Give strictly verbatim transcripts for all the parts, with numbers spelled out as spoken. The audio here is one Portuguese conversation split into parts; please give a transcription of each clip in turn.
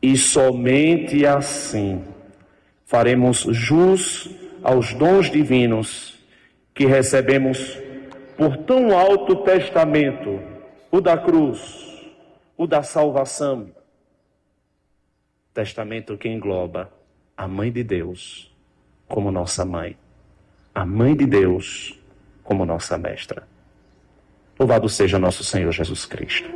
E somente assim faremos jus aos dons divinos que recebemos por tão alto testamento, o da cruz, o da salvação. Testamento que engloba a Mãe de Deus como nossa mãe, a Mãe de Deus como nossa mestra. Louvado seja nosso Senhor Jesus Cristo.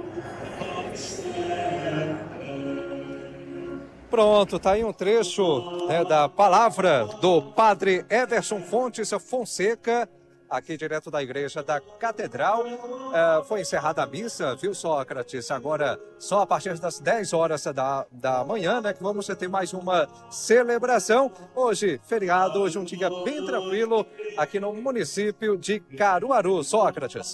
Pronto, tá aí um trecho, né, da palavra do padre Everson Fontes Fonseca, aqui direto da igreja da Catedral. Uh, foi encerrada a missa, viu, Sócrates? Agora, só a partir das dez horas da, da manhã, né, que vamos ter mais uma celebração. Hoje, feriado, hoje um dia bem tranquilo aqui no município de Caruaru, Sócrates.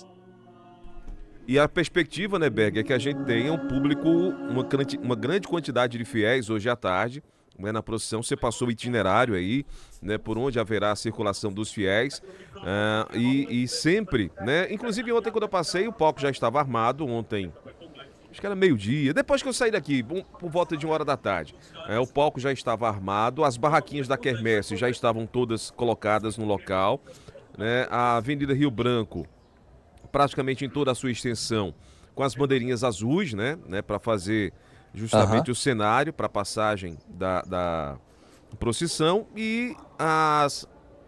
E a perspectiva, né, Berg, é que a gente tenha um público, uma, uma grande quantidade de fiéis hoje à tarde, né, na procissão. Você passou o itinerário aí, né, por onde haverá a circulação dos fiéis, uh, e, e sempre, né, inclusive ontem quando eu passei, o palco já estava armado, ontem, acho que era meio-dia, depois que eu saí daqui, por volta de uma hora da tarde, uh, o palco já estava armado, as barraquinhas da quermesse já estavam todas colocadas no local, né, a Avenida Rio Branco, praticamente em toda a sua extensão, com as bandeirinhas azuis, né, né, para fazer justamente uhum. o cenário para a passagem da, da procissão, e as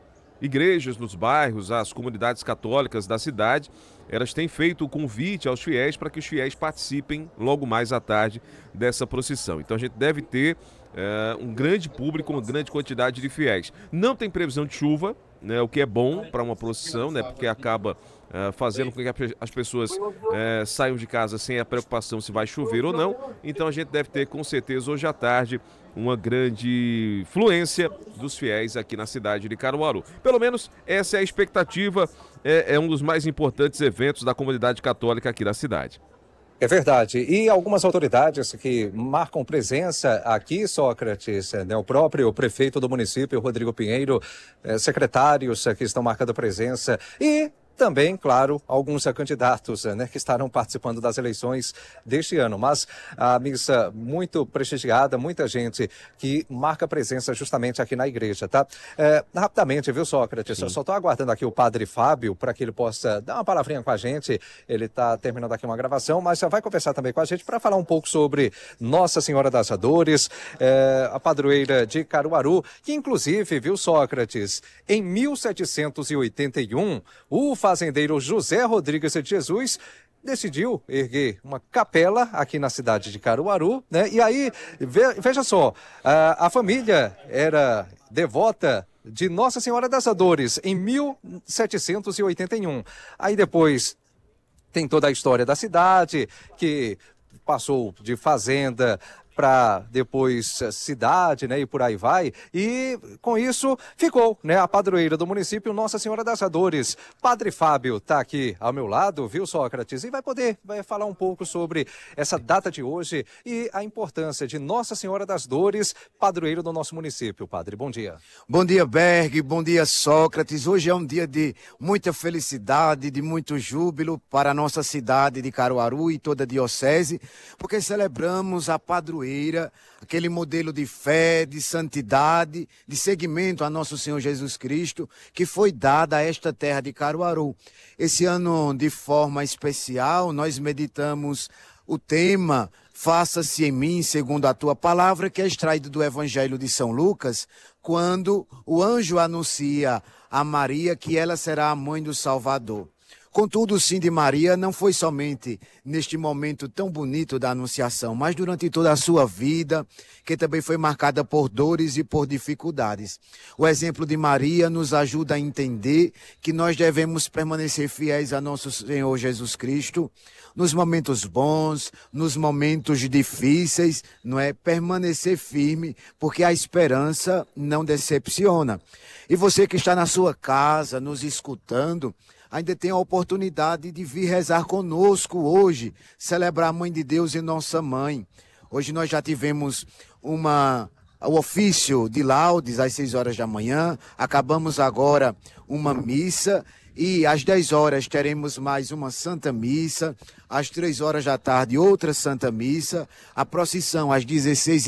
igrejas nos bairros, as comunidades católicas da cidade, elas têm feito o convite aos fiéis para que os fiéis participem logo mais à tarde dessa procissão. Então a gente deve ter é, um grande público, uma grande quantidade de fiéis. Não tem previsão de chuva, né, o que é bom para uma procissão, né, porque acaba Uh, fazendo com que as pessoas uh, saiam de casa sem a preocupação se vai chover ou não. Então a gente deve ter com certeza hoje à tarde uma grande fluência dos fiéis aqui na cidade de Caruaru. Pelo menos essa é a expectativa, é, é um dos mais importantes eventos da comunidade católica aqui da cidade. É verdade. E algumas autoridades que marcam presença aqui, Sócrates, né, o próprio prefeito do município, Rodrigo Pinheiro, eh, secretários que estão marcando presença, e também, claro, alguns candidatos, né, que estarão participando das eleições deste ano. Mas a missa muito prestigiada, muita gente que marca presença justamente aqui na igreja, tá? É, rapidamente, viu, Sócrates? Sim. Eu só estou aguardando aqui o padre Fábio para que ele possa dar uma palavrinha com a gente. Ele está terminando aqui uma gravação, mas já vai conversar também com a gente para falar um pouco sobre Nossa Senhora das Dores, é, a padroeira de Caruaru, que inclusive, viu, Sócrates, em mil setecentos e oitenta e um, o fazendeiro José Rodrigues de Jesus decidiu erguer uma capela aqui na cidade de Caruaru, né? E aí, veja só, a, a família era devota de Nossa Senhora das Dores em mil setecentos e oitenta e um. Aí depois tem toda a história da cidade, que passou de fazenda para depois cidade, né, e por aí vai, e com isso ficou, né, a padroeira do município, Nossa Senhora das Dores. Padre Fábio está aqui ao meu lado, viu, Sócrates, e vai poder vai falar um pouco sobre essa data de hoje e a importância de Nossa Senhora das Dores, padroeiro do nosso município. Padre, bom dia. Bom dia, Berg, bom dia, Sócrates. Hoje é um dia de muita felicidade, de muito júbilo para a nossa cidade de Caruaru e toda a diocese, porque celebramos a padroeira, aquele modelo de fé, de santidade, de seguimento a nosso Senhor Jesus Cristo, que foi dada a esta terra de Caruaru. Esse ano, de forma especial, nós meditamos o tema Faça-se em mim segundo a tua palavra, que é extraído do Evangelho de São Lucas, quando o anjo anuncia a Maria que ela será a mãe do Salvador. Contudo, o sim de Maria não foi somente neste momento tão bonito da anunciação, mas durante toda a sua vida, que também foi marcada por dores e por dificuldades. O exemplo de Maria nos ajuda a entender que nós devemos permanecer fiéis a nosso Senhor Jesus Cristo, nos momentos bons, nos momentos difíceis, não é? Permanecer firme, porque a esperança não decepciona. E você que está na sua casa, nos escutando, ainda tem a oportunidade de vir rezar conosco hoje, celebrar a Mãe de Deus e Nossa Mãe. Hoje nós já tivemos uma, o ofício de laudes às seis horas da manhã, acabamos agora uma missa e às dez horas teremos mais uma Santa Missa, às três horas da tarde outra Santa Missa, a procissão às dezesseis